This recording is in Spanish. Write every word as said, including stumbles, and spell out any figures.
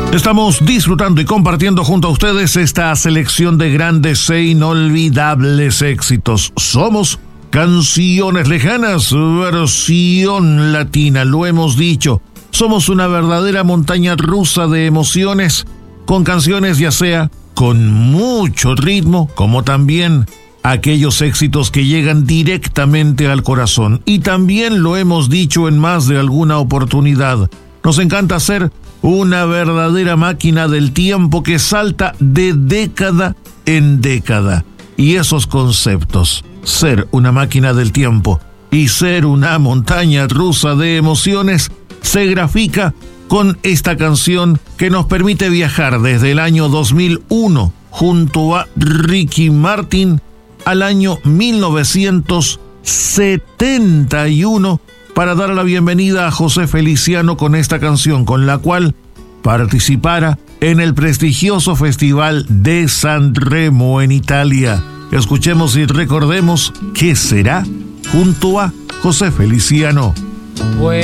Estamos disfrutando y compartiendo junto a ustedes esta selección de grandes e inolvidables éxitos. Somos Canciones Lejanas, versión latina, lo hemos dicho. Somos una verdadera montaña rusa de emociones, con canciones ya sea con mucho ritmo, como también aquellos éxitos que llegan directamente al corazón. Y también lo hemos dicho en más de alguna oportunidad. Nos encanta ser una verdadera máquina del tiempo que salta de década en década. Y esos conceptos, ser una máquina del tiempo y ser una montaña rusa de emociones, se grafica con esta canción que nos permite viajar desde el año dos mil uno junto a Ricky Martin al año mil novecientos setenta y uno para dar la bienvenida a José Feliciano con esta canción, con la cual participara en el prestigioso Festival de San Remo en Italia. Escuchemos y recordemos qué será junto a José Feliciano.